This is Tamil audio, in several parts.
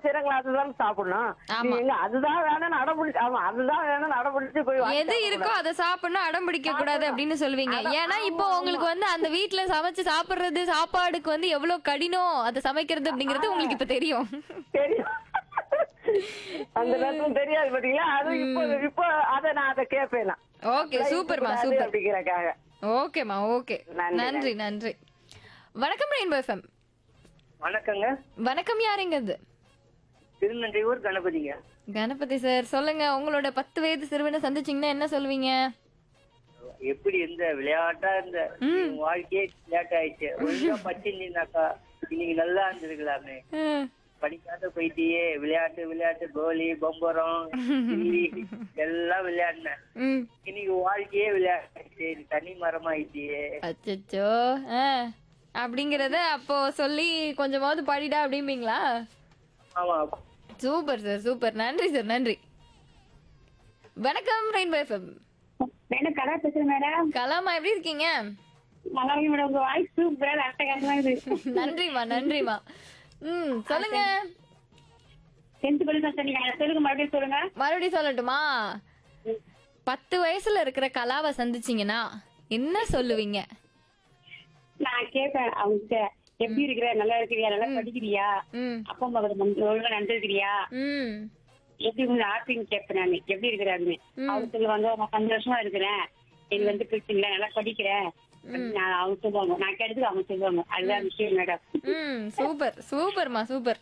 செய்யறாங்களோ அதுதான் சாப்பிடணும். நீ ஆமா. எங்க அதுதான் வேணும்னு அடம்பிடிச்சு ஆமா அதுதான் வேணும்னு அடம்பிடிச்சு போய் வாங்கி எது இருக்கோ சாப்பிடக்கூடாது. அத சாப்பிடணும், அடம் பிடிக்க கூடாது அப்படின்னு சொல்லுவீங்க. ஏன்னா இப்போ உங்களுக்கு வந்து அந்த வீட்ல சமைச்சு சாப்பிடுறது, சாப்பாடுக்கு வந்து எவ்வளவு கடினம் அத சமைக்கிறது அப்படிங்கிறது உங்களுக்கு இப்ப தெரியும். தெரியும். அந்த நேரத்துல தெரியாது பாத்தீங்களா? அது இப்போ அத கேட்பேன் நான். ஓகே, சூப்பர்மா, கூடாது சூப்பர். அப்படிங்கறக்காக. ஓகேமா, ஓகே. நன்றி, நன்றி. வணக்கம் ரெயின்போ எஃப்எம். வணக்கங்க. வணக்கம், யாருங்க இது? திருநன்றையூர் கணபதிங்க. கணபதி சார், சொல்லுங்க. உங்களோட 10 வயது சிறுவனை சந்திச்சீங்கன்னா என்ன சொல்லுவீங்க? எப்படி இந்த விளையாட்டா இந்த வாழ்க்கையே விளையாட்டு ஆயிடுச்சு. ஒழுங்கா படிச்சிருந்தீங்கன்னாக்கா இன்னைக்கு நல்லா இருந்திருக்கலாமே. ம். படிக்காத போயிட்டியே. விளையாட்டு விளையாட்டு கோலி பம்பரம் கில்லி எல்லாம் விளையாடினேன். ம். இன்னைக்கு வாழ்க்கையே விளையாட்டு தனி மரமா ஆயிட்டியே. அச்சச்சோ. அப்படிங்கறத அப்போ சொல்லி கொஞ்சமாவது படிடா அப்படிம்பீங்களா? ஆமா. Super sir, super. நன்றி சார், நன்றி. வணக்கம் ரெயின்போ எஃப்எம். மேடம் கலா பேசுறேன் மேடம். கலாமா, எப்படி இருக்கீங்க? நல்லா இருக்கு மேடம். உங்க வாய்ஸ் சூப்பரா அட்டகாசமா இருக்கு. நன்றிமா, நன்றிமா. சொல்லுங்க. 10th படிச்சு சொன்னீங்க. சொல்லுங்க, மறுபடியும் சொல்லுங்க. மறுபடியும் சொல்லட்டுமா? 10 வயசுல இருக்கிற கலாவை சந்திச்சீங்கன்னா என்ன சொல்லுவீங்க? நான் கேட்பேன் அவங்க எப்படி இருக்கிற, நல்லா இருக்கிறியா, நல்லா படிக்கிறியா, ம். அப்பா அம்மா ஒழுங்கா நடந்துருக்கிறியா, ம். எப்படி உங்க ஆப்பிங் கேட்பேன் நான், எப்படி இருக்கிறாருன்னு. அவங்க சொல்லுவாங்க நான் சந்தோஷமா இருக்கிறேன், எனக்கு வந்து பிரச்சனை இல்லை, நல்லா படிக்கிறேன். நான் அவங்க சொல்லுவாங்க, நான் கேட்டதுக்கு அவங்க சொல்லுவாங்க. அதுதான் விஷயம் மேடம். சூப்பர், சூப்பர்மா, சூப்பர்.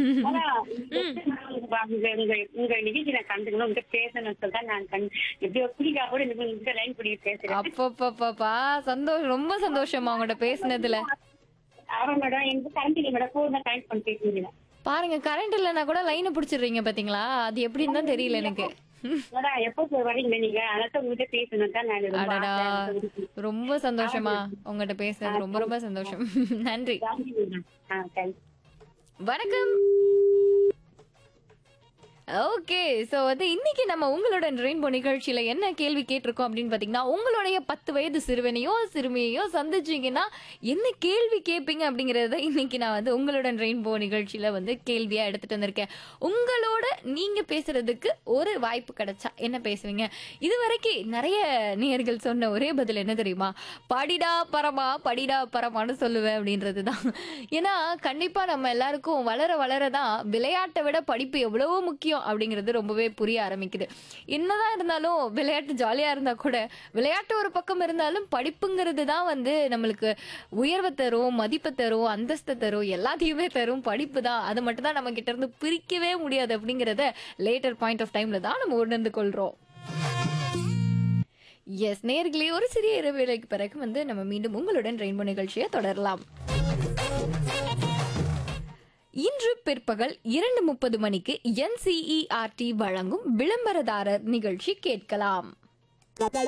உங்க நிகழ்ச்சி நான் கண்டுக்கணும், உங்க பேசணும்னு சொல்லிட்டு நான் எப்படியோ குடிக்கா கூட இந்த லைன் பிடிக்க பேசுறேன். அப்பப்பா, சந்தோஷம், ரொம்ப சந்தோஷமா உங்கள்ட்ட பேசினதுல. ஆமா மேடம், எனக்கு கரண்ட் இல்லை மேடம், போன் தான் கனெக்ட் பண்ணி பேசுறீங்க. பாருங்க, கரண்ட் இல்லைன்னா கூட லைனை பிடிச்சிடுறீங்க பாத்தீங்களா? அது எப்படின்னு தான் தெரியல எனக்கு. மேடம் எப்போ வரீங்க நீங்க? அதான் உங்ககிட்ட பேசணும் தான் நான் ரொம்ப அடடா, ஆசை. ரொம்ப சந்தோஷமா உங்கள்ட்ட பேசுனது. ரொம்ப ரொம்ப சந்தோஷம். நன்றி. தேங்க்ஸ். வணக்கம். ஓகே, சோ வந்து இன்னைக்கு நம்ம உங்களோட ரெயின்போ நிகழ்ச்சியில என்ன கேள்வி கேட்டிருக்கோம் அப்படின்னு பாத்தீங்கன்னா, உங்களுடைய 10 வயது சிறுவனையோ சிறுமியையோ சந்திச்சீங்கன்னா என்ன கேள்வி கேட்பீங்க அப்படிங்கறத இன்னைக்கு நான் வந்து உங்களோட ரெயின்போ நிகழ்ச்சியில வந்து கேள்வியா எடுத்துட்டு வந்திருக்கேன். உங்களோட நீங்க பேசுறதுக்கு ஒரு வாய்ப்பு கிடைச்சா என்ன பேசுவீங்க? இதுவரைக்கும் நிறைய நேயர்கள் சொன்ன ஒரே பதில் என்ன தெரியுமா? படிடா பரமா, படிடா பரமான்னு சொல்லுவேன் அப்படின்றதுதான். ஏன்னா கண்டிப்பா நம்ம எல்லாருக்கும் வளர வளரதான் விளையாட்டை விட படிப்பு எவ்வளவோ முக்கியம் அப்படிங்கிறது ரொம்பவே புரிய ஆரம்பிக்குது. என்னதான் இருந்தாலும் விளையாட்டு ஜாலியா இருந்தா கூட விளையாட்டு ஒரு பக்கம் இருந்தாலும் படிப்புங்கிறது தான் வந்து நம்மளுக்கு உயர்வை தரும், மதிப்பை தரும், அந்தஸ்தை தரும், எல்லாத்தையுமே தரும். படிப்பு தான், அது மட்டும் தான் நம்ம கிட்ட இருந்து பிரிக்கவே முடியாது அப்படிங்கறத லேட்டர் பாயிண்ட் ஆஃப் டைம்ல தான் நம்ம உணர்ந்து கொள்றோம். எஸ் நேயர்களே, ஒரு சிறிய இடைவேளைக்கு பிறகு வந்து நம்ம மீண்டும் உங்களுடன் ரெயின்போ நிகழ்ச்சியை தொடரலாம். இன்று பிற்பகல் 2:30 மணிக்கு NCERT வழங்கும் விளம்பரதாரர் நிகழ்ச்சி கேட்கலாம்.